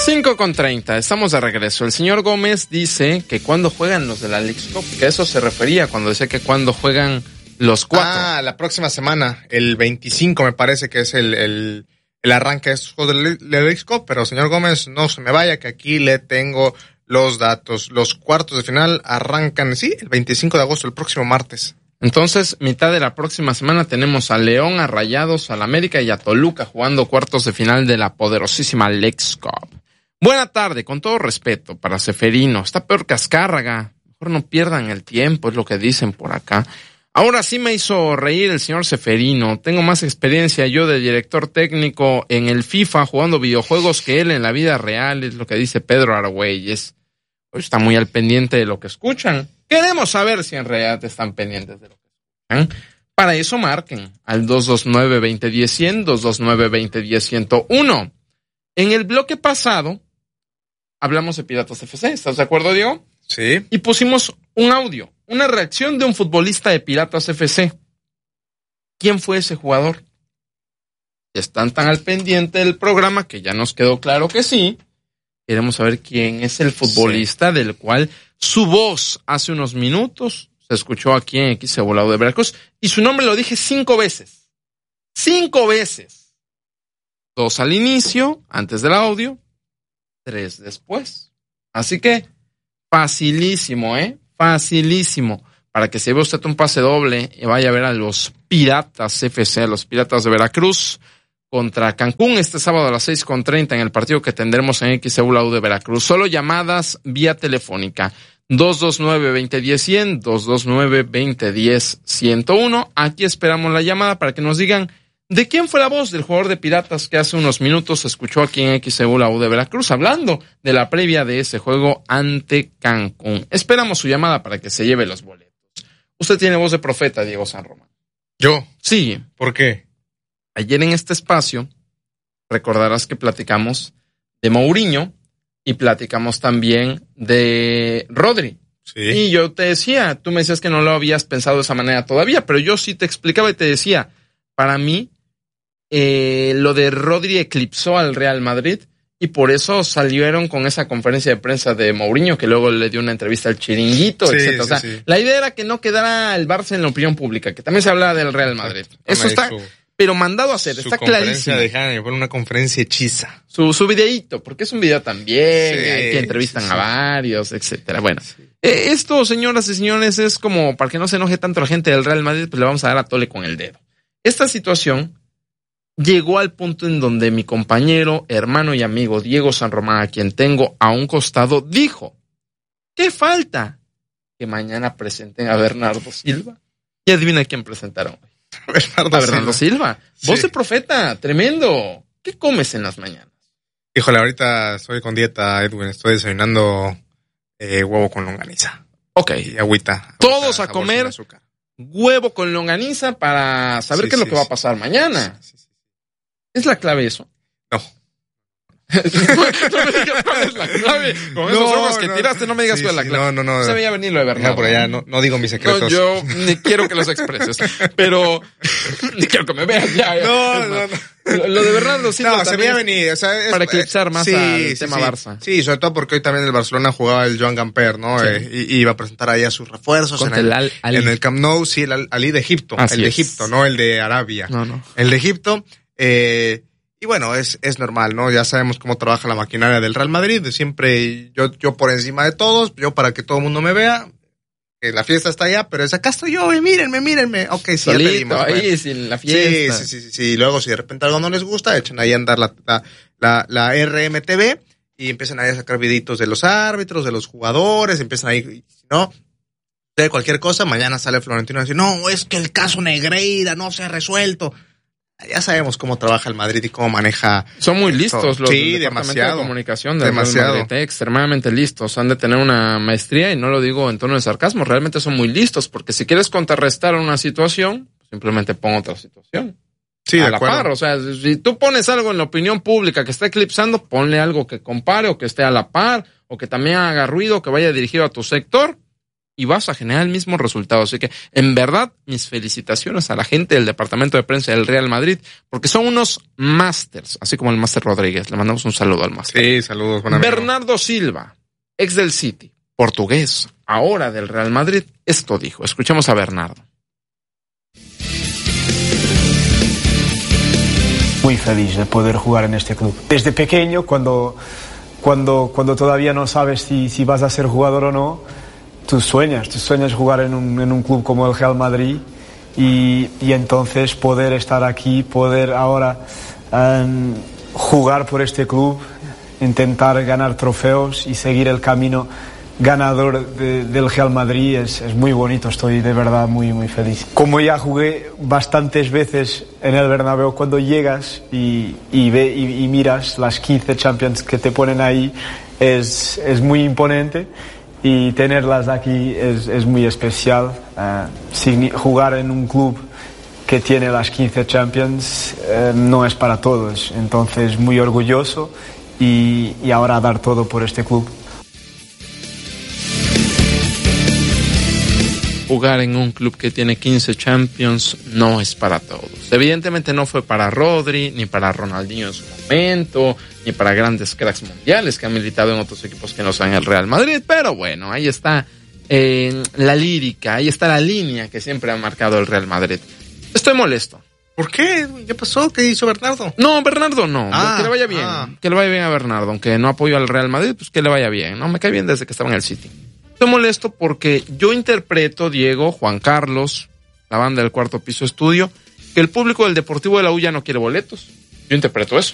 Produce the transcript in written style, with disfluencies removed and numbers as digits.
5:30, estamos de regreso. El señor Gómez dice que cuando juegan los de la Leagues Cup, que a eso se refería cuando decía que cuando juegan los 4. La próxima semana, el 25 me parece que es el arranque de estos juegos de la Leagues Cup, pero señor Gómez, no se me vaya que aquí le tengo los datos. Los cuartos de final arrancan, sí, el 25 de agosto, el próximo martes. Entonces, mitad de la próxima semana tenemos a León, a Rayados, al América y a Toluca jugando cuartos de final de la poderosísima Leagues Cup. Buena tarde, con todo respeto para Ceferino. Está peor que Azcárraga. Mejor no pierdan el tiempo, es lo que dicen por acá. Ahora sí me hizo reír el señor Ceferino. Tengo más experiencia yo de director técnico en el FIFA jugando videojuegos que él en la vida real, es lo que dice Pedro Argüelles. Pues está muy al pendiente de lo que escuchan. Queremos saber si en realidad están pendientes de lo que escuchan. Para eso marquen al 229-2010-100, 229-2010-101. En el bloque pasado hablamos de Piratas FC, ¿estás de acuerdo, Diego? Sí. Y pusimos un audio, una reacción de un futbolista de Piratas FC. ¿Quién fue ese jugador? Están tan al pendiente del programa que ya nos quedó claro que sí. Queremos saber quién es el futbolista del cual su voz hace unos minutos se escuchó aquí en X Volado de Veracruz y su nombre lo dije 5 veces. 5 veces. 2 al inicio, antes del audio, 3 después. Así que, facilísimo, facilísimo. Para que se lleve usted un pase doble y vaya a ver a los Piratas FC, a los Piratas de Veracruz, contra Cancún este sábado a las 6:30 en el partido que tendremos en XEU de Veracruz. Solo llamadas vía telefónica. 229-2010-100, 229-2010-101. Aquí esperamos la llamada para que nos digan de quién fue la voz del jugador de Piratas que hace unos minutos se escuchó aquí en XEU de Veracruz hablando de la previa de ese juego ante Cancún. Esperamos su llamada para que se lleve los boletos. Usted tiene voz de profeta, Diego San Román. ¿Yo? Sí. ¿Por qué? Ayer en este espacio, recordarás que platicamos de Mourinho y platicamos también de Rodri. Sí. Y yo te decía, tú me decías que no lo habías pensado de esa manera todavía, pero yo sí te explicaba y te decía, para mí, lo de Rodri eclipsó al Real Madrid y por eso salieron con esa conferencia de prensa de Mourinho, que luego le dio una entrevista al Chiringuito, sí, etc. Sí, o sea, la idea era que no quedara el Barça en la opinión pública, que también se hablaba del Real Madrid. Eso está... pero mandado a hacer, está clarísimo. Fue una conferencia hechiza. Su videíto, porque es un video también, sí, hay que entrevistan a varios, etcétera. Bueno, esto, señoras y señores, es como para que no se enoje tanto la gente del Real Madrid, pues le vamos a dar a tole con el dedo. Esta situación llegó al punto en donde mi compañero, hermano y amigo Diego San Román, a quien tengo a un costado, dijo, ¿qué falta? Que mañana presenten a Bernardo Silva. Y adivina quién presentaron hoy. Bernardo Silva. Voz de profeta, tremendo. ¿Qué comes en las mañanas? Híjole, ahorita estoy con dieta, Edwin. Estoy desayunando huevo con longaniza. Ok. Y agüita. Todos a comer huevo con longaniza para saber qué es lo que va a pasar mañana. Sí. ¿Es la clave eso? No. No me digas cuál es la clave. Con esos ojos que tiraste, no me digas cuál es la clave. No. Se veía venir lo de Bernardo. Por allá, no digo mis secretos. No, yo ni quiero que los expreses, pero ni quiero que me veas ya. No. Lo de Bernardo Silva. No, se veía venir. O sea, para eclipsar más al tema Barça. Sí, sobre todo porque hoy también el Barcelona jugaba el Joan Gamper, ¿no? Sí. Y iba a presentar ahí a sus refuerzos en el Camp Nou. Sí, el Ali de Egipto. Así el de Egipto, no el de Arabia. No. El de Egipto. Y bueno, es normal, ¿no? Ya sabemos cómo trabaja la maquinaria del Real Madrid. Siempre yo por encima de todos, yo para que todo el mundo me vea. La fiesta está allá, pero acá estoy yo, y mírenme. Ok, sí, solito, ya te dimos. Ahí, sin la fiesta. Sí. Luego, si de repente algo no les gusta, echan ahí a andar la RMTV y empiezan ahí a sacar videitos de los árbitros, de los jugadores, empiezan ahí, ¿no? De cualquier cosa, mañana sale Florentino a decir, no, es que el caso Negreira no se ha resuelto. Ya sabemos cómo trabaja el Madrid y cómo maneja. Son muy listos los del departamento demasiado, de comunicación del Real Madrid, extremadamente listos. Han de tener una maestría, y no lo digo en tono de sarcasmo, realmente son muy listos, porque si quieres contrarrestar una situación, simplemente pon otra situación. Sí, a de la acuerdo. par, o sea, si tú pones algo en la opinión pública que está eclipsando, ponle algo que compare o que esté a la par, o que también haga ruido, que vaya dirigido a tu sector, y vas a generar el mismo resultado. Así que, en verdad, mis felicitaciones a la gente del departamento de prensa del Real Madrid, porque son unos másters, así como el máster Rodríguez. Le mandamos un saludo al máster. Sí, saludos, buen amigo. Bernardo Silva, ex del City, portugués, ahora del Real Madrid, esto dijo. Escuchemos a Bernardo. Muy feliz de poder jugar en este club. Desde pequeño, cuando todavía no sabes si vas a ser jugador o no, tú sueñas jugar en un club como el Real Madrid y entonces poder estar aquí, poder ahora jugar por este club, intentar ganar trofeos y seguir el camino ganador del Real Madrid es muy bonito. Estoy de verdad muy feliz. Como ya jugué bastantes veces en el Bernabéu, cuando llegas y miras las 15 Champions que te ponen ahí, es muy imponente, y tenerlas aquí es muy especial. Jugar en un club que tiene las 15 Champions no es para todos, entonces muy orgulloso y ahora dar todo por este club. Jugar en un club que tiene 15 Champions no es para todos. Evidentemente no fue para Rodri, ni para Ronaldinho en su momento, ni para grandes cracks mundiales que han militado en otros equipos que no sean el Real Madrid, pero bueno, ahí está la lírica, ahí está la línea que siempre ha marcado el Real Madrid. Estoy molesto. ¿Por qué? ¿Qué pasó? ¿Qué hizo Bernardo? No, Bernardo no. Que le vaya bien. Que le vaya bien a Bernardo. Aunque no apoyo al Real Madrid, pues que le vaya bien. No, me cae bien desde que estaba en el City. Estoy molesto porque yo interpreto, Diego, Juan Carlos, la banda del Cuarto Piso Estudio, que el público del Deportivo de la U ya no quiere boletos. Yo interpreto eso.